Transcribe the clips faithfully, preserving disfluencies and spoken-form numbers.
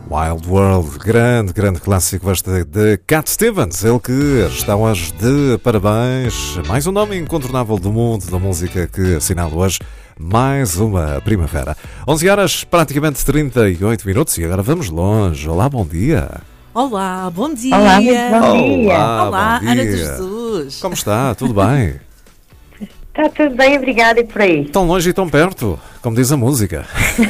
Wild World, grande, grande clássico este de Cat Stevens, ele que está hoje de parabéns, mais um nome incontornável do mundo da música que assinala hoje mais uma primavera. onze horas, praticamente trinta e oito minutos e agora vamos longe. Olá, bom dia. Olá, bom dia. Olá, muito bom dia. Olá, Olá, bom dia. Ana de Jesus. Como está? Tudo bem? Está tudo bem, obrigada, e por aí? Tão longe e tão perto, como diz a música.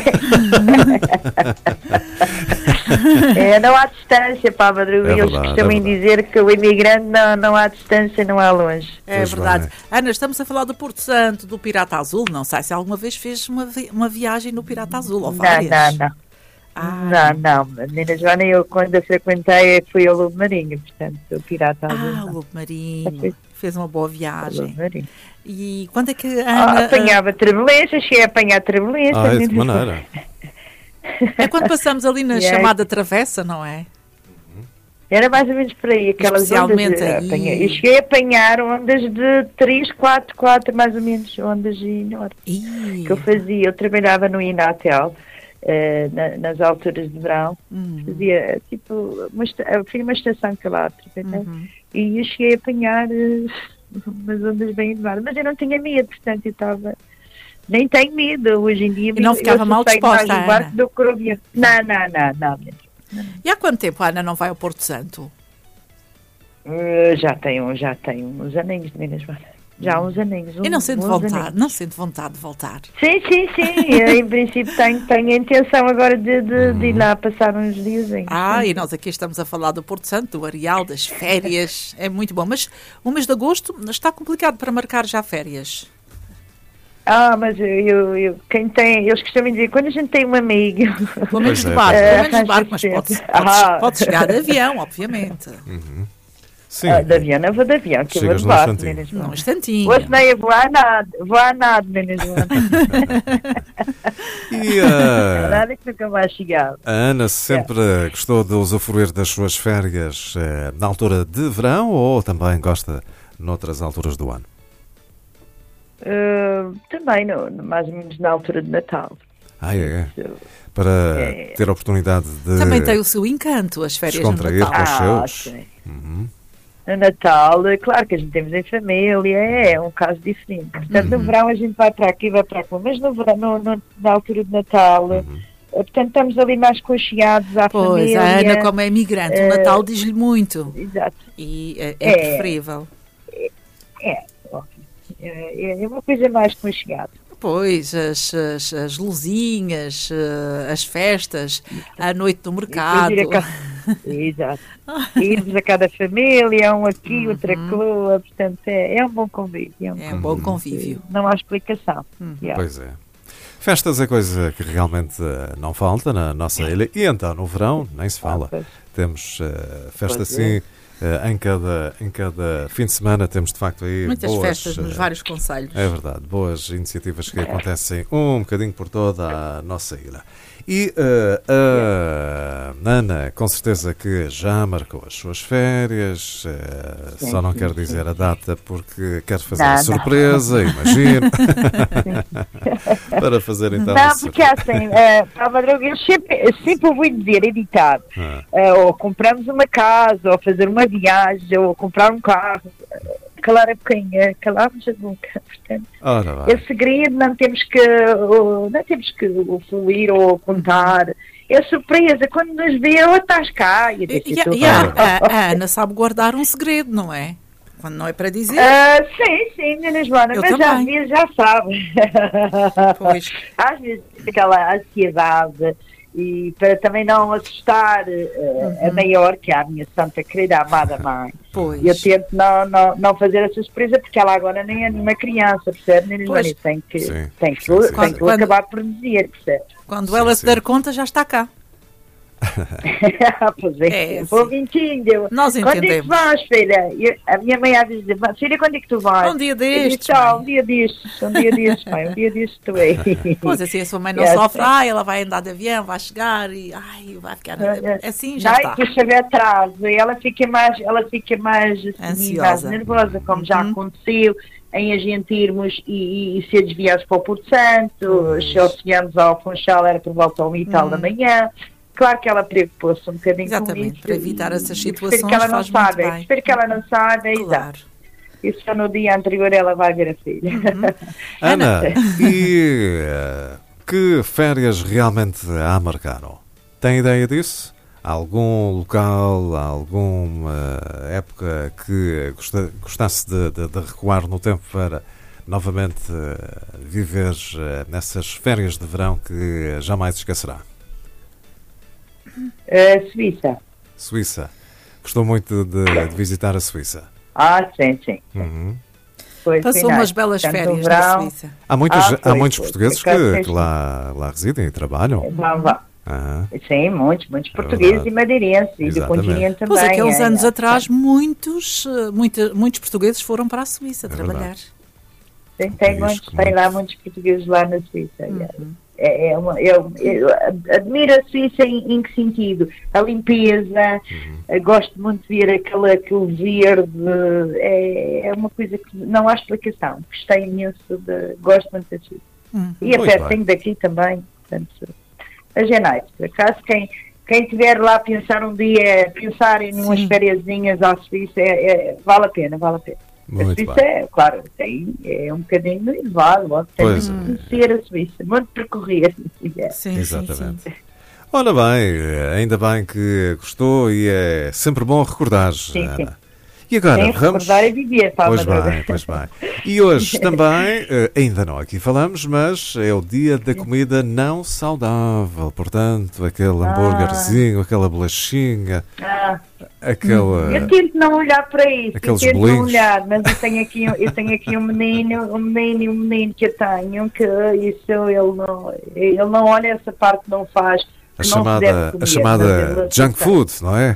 É, não há distância, pá, Madruga. É Eles verdade, costumam é dizer que o imigrante não, não há distância, não há longe. É Pois verdade. bem. Ana, estamos a falar do Porto Santo, do Pirata Azul. Não sei se alguma vez fez uma, vi- uma viagem no Pirata Azul, ou Não, várias. não, não. Ah, Não, não. A menina Joana, eu quando a frequentei fui ao Lobo Marinho, portanto, o Pirata Azul. Ah, o não. Lobo Marinho. Fez uma boa O viagem. Lobo Marinho. E quando é que a Ah, Ana... apanhava turbulências, cheguei a apanhar turbulências. Ai, de que menina. maneira. É quando passamos ali na E aí? chamada travessa, não é? Era mais ou menos por aí, aquelas Especialmente ondas. de- aí. apanhei. Eu cheguei a apanhar ondas de três, quatro, quatro mais ou menos, ondas enormes. Ih, Que eu fazia, eu trabalhava no Inatel, eh, na- nas alturas de verão, hum, fazia tipo, uma, esta- eu fui uma estação que lá trabalhei, uhum. e eu cheguei a apanhar eh, umas ondas bem elevadas, mas eu não tinha medo, portanto eu estava, nem tenho medo hoje em dia. E não eu ficava mal assossego mais disposta, no barco Ana? do que o avião. Não, não, não, não, mesmo. E há quanto tempo a Ana não vai ao Porto Santo? Eh, já tenho, já tenho uns aninhos de Minas Gerais. Já há uns aninhos. E não uns- sente uns vontade, aninhos. não sente vontade de voltar. Sim, sim, sim. Eu, em princípio tenho, tenho a intenção agora de, de, de ir lá passar uns dias. Ah, e nós aqui estamos a falar do Porto Santo, do Areal, das férias, é muito bom. Mas o mês de agosto está complicado para marcar já férias. Ah, mas eu, eu, eu- quem tem, eles costumam dizer, quando a gente tem um amigo. Pelo menos Pois de é, barco, pois é. pelo menos de Ah, barco, mas faz pode, sentido. pode, Ah. pode chegar de avião, obviamente. Sim. Ah, de avião, não vou de avião, que eu vou Chegas de num barco, instantinho. meninas. Não, um Não, instantinho. hoje nem a voar nada, voar nada, meninas. E a, Nada que nunca vai chegar. a Ana sempre gostou de usufruir das suas férias eh, na altura de verão ou também gosta noutras alturas do ano? Ah, também, no, no- mais ou menos na altura de Natal. Ah, é? Eu- Para É. ter a oportunidade de Também tem o seu encanto, as férias no descontrair Natal. com os Ah, seus. sim. Uhum. No Natal, é claro que a gente temos em família, é, é um caso diferente. Portanto, Uhum. no verão a gente vai para aqui, vai para lá, mas no verão, no, no- na altura de Natal, Uhum. eh, portanto, estamos ali mais conchegados à Pois, família. a Ana, como é imigrante, o eh, Natal diz-lhe muito. Exato, E é, é É. preferível. é, ó, é, é uma coisa mais conchegada. Pois, as, as, as luzinhas, eh, as festas, a noite do mercado. Ir a ca- Exato. Irmos a cada família, um aqui, outro acolá, portanto, é, é um bom convívio. É um, É um bom convívio. Não há explicação. Yeah. Pois é. Festas é coisa que realmente eh, não falta na nossa ilha. E então, no verão, nem se fala. Ah, pois. Temos eh, festa Pois assim, é. eh, em, cada, em cada fim de semana temos de facto aí Muitas boas, festas nos eh, vários concelhos. É verdade, boas iniciativas que acontecem um bocadinho por toda a nossa ilha. E eh, a Ana, com certeza que já marcou as suas férias, eh, Sim, só não sim, quer sim, dizer a sim. data porque quer fazer Não, a não. surpresa, imagino. Para fazer então a Não, porque surpresa. assim, uh, para Madruga, eu sempre, eu sempre ouvi dizer, editado, Ah, eh, ou compramos uma casa, ou fazer uma viagem, ou comprar um carro. Calar a boquinha, calarmos a boca. Portanto, ora vai. esse segredo não temos que, uh, não temos que o fluir ou contar. É surpresa, quando nos vê, ou estás cá. E, eu E, disse, e a, "Tô e a- cá." a- a Ana sabe guardar um segredo, não é? Quando não é para dizer. Ah, sim, sim, Ana Joana, Eu mas também. às vezes já sabe. Pois. Às vezes aquela ansiedade e para também não assustar eh, a maior, que é a minha santa querida amada mãe. Pois. Eu tento não, não, não fazer essa surpresa porque ela agora nem é nenhuma criança, percebe? Ana Pois. Joana, tem que, Sim, tem que, sim, sim, tem sim. que Quando- acabar por dizer, percebe? Quando Sim, ela sim. se der conta, já está cá. Pois é, É, vou sim. mentindo. Nós Quando é que entendemos. vais, filha? Eu- a minha mãe às vezes diz, filha, quando é que tu vais? Um dia Eu digo, destes, "Tá, mãe." um dia destes, um dia destes, mãe, um dia destes tu aí. Pois assim, a sua mãe não É, sofre, sim. ai, ela vai andar de avião, vai chegar e ai, vai ficar. Assim já Ai, está. puxa, vê atraso. E ela fica mais, ela fica mais, assim, Ansiosa. mais nervosa, como já Uhum. aconteceu, em a gente irmos e, e, e ser desviados para o Porto Santo. Pois. Se nós chegarmos ao Funchal era por volta ao e tal Hum. da manhã. claro que ela preocupou-se um bocadinho Exatamente, com isso. para evitar essas e, situações espero que ela não faz muito saiba, bem. espero que ela não saiba, Claro. exato. E só no dia anterior ela vai ver a filha. Uhum. Ana, e uh, que férias realmente a marcaram? Tem ideia disso? Algum local, alguma época que gosta- gostasse de, de, de recuar no tempo para novamente uh, viver uh, nessas férias de verão que jamais esquecerá? Uh, Suíça. Suíça. Gostou muito de, de visitar a Suíça? Ah, sim, sim. Uhum. Foi Passou final. umas belas Portanto, férias o na verão, Suíça. Há muitos, Ah, há foi, muitos foi. portugueses Por acaso que, fez- que lá, lá residem e trabalham. Vão, vão. Ah, Sim, muitos, muitos É portugueses verdade. e madeirenses e do Exatamente. continente também. Pois, aqueles é, anos é. atrás, muitos, eh, muita, muitos portugueses foram para a Suíça É trabalhar. Tem, tem, Risco muitos, tem muito. lá muitos portugueses lá na Suíça. Uhum. É, é uma, eu, eu admiro a Suíça em, em que sentido? A limpeza, eu gosto muito de ver aquele, aquele verde, é, é uma coisa que não há explicação. Gostei imenso, de, gosto muito da Suíça. Uhum. E a Muito pertinho daqui também, portanto, a Genais, por acaso, quem, quem estiver lá a pensar um dia, pensar em umas Sim. fériasinhas à Suíça, é, é, vale a pena, vale a pena. A muito Suíça, bem. é, claro, tem, é um bocadinho elevado, logo tem Pois que é. conhecer a Suíça, muito percorrer. É. Sim, sim, Exatamente. sim. Ora bem, ainda bem que gostou e é sempre bom recordar, Sim, Ana. sim. E agora, Tem vamos... recordar e viver, Palma Pois Droga. bem, pois bem. E hoje também, eh, ainda não aqui falamos, mas é o dia da comida não saudável. Portanto, aquele Ah. hambúrguerzinho, aquela bolachinha, Ah, aquela... eu tento não olhar para isso, eu Aqueles tento bolinhos. não olhar, mas eu tenho aqui, um- eu tenho aqui um menino, um menino e um menino que eu tenho, que isso ele não, ele não olha essa parte, não faz. A que não se chamada, deve a comer, chamada mas ele junk sabe. food, não é?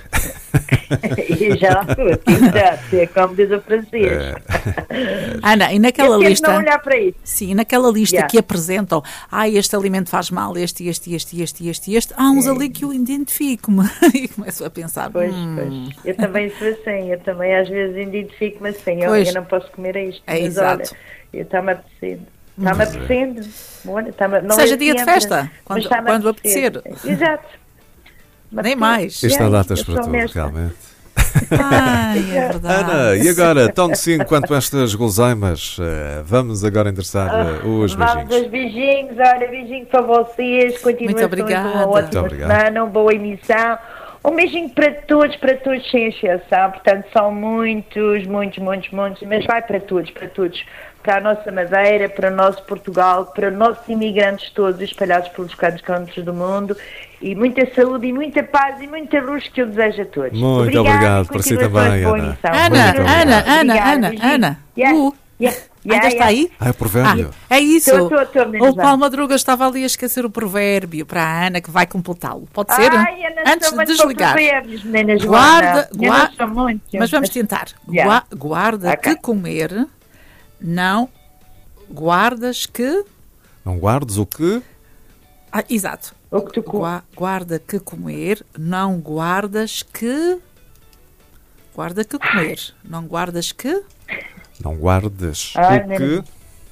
E já foi, exato, é como diz o francês. É. Ana, e naquela Eu tento lista... não olhar para isso. Sim, naquela lista Yeah. que apresentam, ah, este alimento faz mal, este, este, este, este, este, este, há uns ali que eu identifico-me e começo a pensar, Pois, hum, pois. Eu também sou assim, eu também às vezes identifico-me assim, eu, Pois. eu não posso comer isto, É mas exato. olha, eu está-me apetecendo. Está-me apetecendo. Olha, está-me- não Seja é dia de sempre, festa, mas quando- está-me quando apetecer. Exato. Me Nem apetece. mais. Isto Yeah, há datas eu para sou tudo, mesmo. realmente. ai, é verdade. Ana, e agora, tão docinho quanto estas guloseimas, eh, vamos agora endereçar eh, os Vamos beijinhos. aos beijinhos, olha, beijinho para vocês, continuação de obrigada. uma Muito ótima obrigado. semana, uma boa emissão. Um beijinho para todos, para todos sem exceção, portanto são muitos, muitos, muitos, muitos, mas vai para todos, para todos, para a nossa Madeira, para o nosso Portugal, para os nossos imigrantes todos espalhados pelos cantos cantos do mundo, e muita saúde e muita paz e muita luz que eu desejo a todos. Muito Obrigada obrigado e para si continuação de também, boa Ana. emissão. Ana, Muito Ana, obrigado. Ana, Obrigada, Ana, beijinho. Ana, Yeah, uh, yeah, ainda yeah, está yeah. aí? Ah, é provérbio. É isso. Estou, estou, estou, menina. O Paulo Madruga estava ali a esquecer o provérbio para a Ana que vai completá-lo. Pode ser? Ai, eu não Antes sou de muito desligar. para provérbios, meninas, Guarda, Joana. Eu gua- não sou muito. Mas vamos tentar. Yeah. Gua- guarda Ok. que comer, não guardas que... Não guardes o que? Ah, exato. O que tu co- Gua- guarda que comer, não guardas que... Guarda que comer, não guardas que... Não guardes Ai, o que? menina.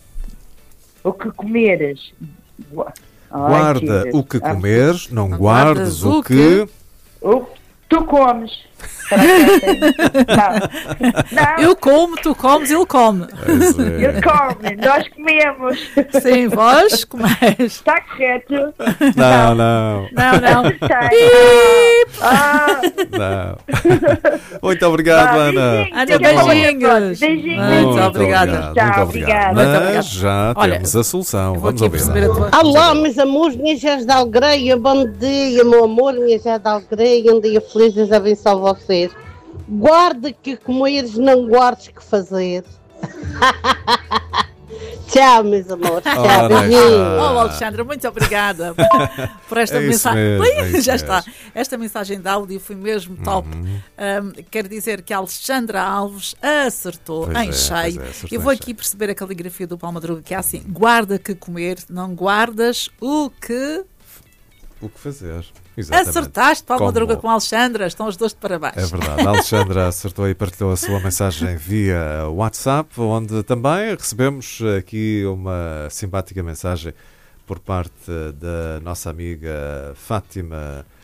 O que comeres. Gua- Ai, Guarda Jesus. o que Ah, comeres, não Não guardes guardas o o que... O que tu comes. Será que é assim? Não. Não. Eu como, tu comes, ele come. Pois é. Eu come, nós comemos. Sim, vós comeis. Está correto? Não, não, Não, não. Está. Ah, não. Muito obrigado, vá, Ana. beijinhos. Ana, Até logo. beijinhos. Beijinhos. Muito beijinhos. obrigada. Tchau, Muito obrigado. obrigada. Muito Mas obrigada. já Olha, temos a solução. Vou Vamos aqui ouvir. perceber a tua... Alô, meus amores, minhas Jés da Alegria, bom dia, meu amor, minhas Jés da Alegria, um dia feliz, Deus abençoe vocês. Guarda que comeres, não guardes que fazer. Tchau, meus amores, tchau, Ora, beijinhos. está. Oh, Alexandra, muito obrigada por esta É isso mensagem. mesmo, é isso Já mesmo. está. Esta mensagem de áudio foi mesmo top. Uhum. Um, quer dizer que a Alexandra Alves acertou Pois em é, cheio. pois é, acertou Eu vou em aqui cheio. perceber a caligrafia do Paulo Madruga, que é assim: guarda que comer, não guardas o que. O que fazer? Exatamente. Acertaste, Paulo Como- Madruga com a Alexandra. Estão os dois de parabéns. É verdade. A Alexandra acertou e partilhou a sua mensagem via WhatsApp, onde também recebemos aqui uma simpática mensagem por parte da nossa amiga Fátima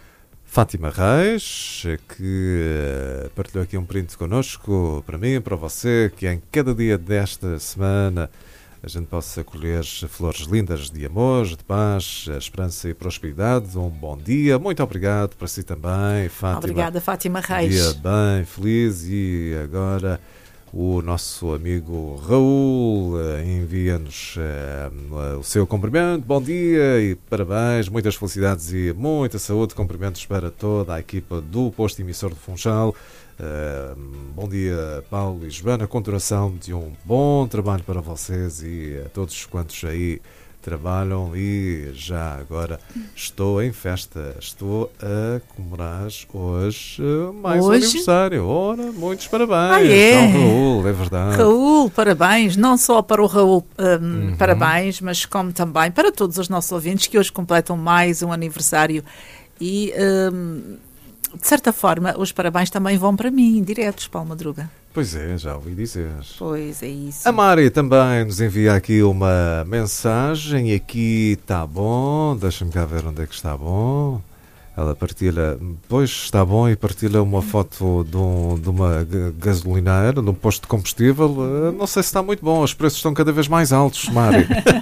Fátima Reis, que partilhou aqui um print connosco, para mim, para você, que em cada dia desta semana a gente possa colher flores lindas de amor, de paz, esperança e prosperidade. Um bom dia, muito obrigado para si também, Fátima. Obrigada, Fátima Reis. Um dia bem feliz. E agora o nosso amigo Raul envia-nos uh, o seu cumprimento. Bom dia e parabéns, muitas felicidades e muita saúde. Cumprimentos para toda a equipa do posto emissor de Funchal. Uh, bom dia, Paulo e Joana. Continuação de um bom trabalho para vocês e a todos quantos aí trabalham. E já agora estou em festa, estou a comemorar hoje mais hoje? um aniversário. Ora, muitos parabéns. Ah, é? Ao Raul, é verdade. Raul, parabéns, não só para o Raul, um, Uhum. parabéns, mas como também para todos os nossos ouvintes que hoje completam mais um aniversário. E um, de certa forma, os parabéns também vão para mim, diretos, Paulo Madruga. Pois é, já ouvi dizer. Pois é isso. A Mari também nos envia aqui uma mensagem. Aqui está bom, deixa-me cá ver onde é que está bom. Ela partilha, pois está bom, e partilha uma foto de, um, de uma gasolineira, de um posto de combustível. Uh, não sei se está muito bom, os preços estão cada vez mais altos, Mari.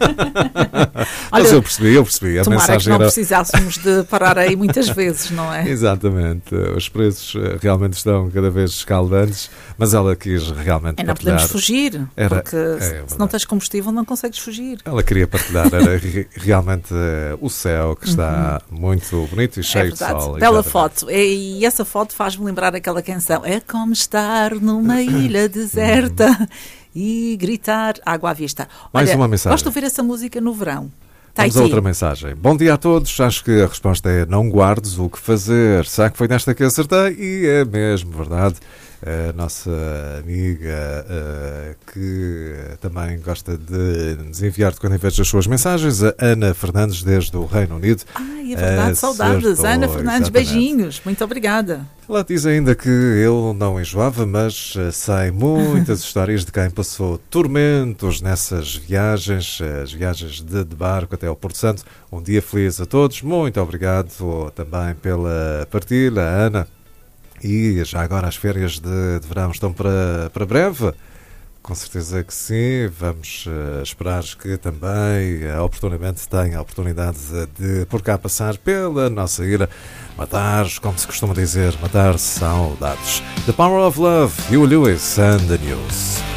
Mas eu percebi, eu percebi. A Tomara mensagem que não era... precisássemos de parar aí muitas vezes, não é? Exatamente, os preços realmente estão cada vez escaldantes, mas ela quis realmente É, não partilhar. podemos fugir, Era- porque é se não tens combustível não consegues fugir. Ela queria partilhar, era re- realmente uh, o céu, que está muito bonito e cheio É de verdade, sol. bela exatamente. foto. E, e essa foto faz-me lembrar aquela canção. É como estar numa ilha deserta e gritar água à vista. Mais Olha, uma mensagem. gosto de ouvir essa música no verão. Vamos a outra mensagem. Bom dia a todos. Acho que a resposta é não guardes o que fazer. Será que foi nesta que acertei? E é mesmo verdade. A nossa amiga uh, que também gosta de nos enviar de quando em vez as suas mensagens, a Ana Fernandes, desde o Reino Unido. Ai, é verdade, Acertou, saudades. Ana Fernandes, exatamente. beijinhos. Muito obrigada. Ela diz ainda que ele não enjoava, mas uh, sai muitas histórias de quem passou tormentos nessas viagens, as viagens de, de barco até ao Porto Santo. Um dia feliz a todos. Muito obrigado também pela partilha, Ana. E já agora as férias de, de verão estão para, para breve? Com certeza que sim. Vamos uh, esperar que também, uh, oportunamente, tenha a oportunidade de, por cá passar pela nossa ilha, matar, como se costuma dizer, matar saudades. The Power of Love, Huey Lewis and the News.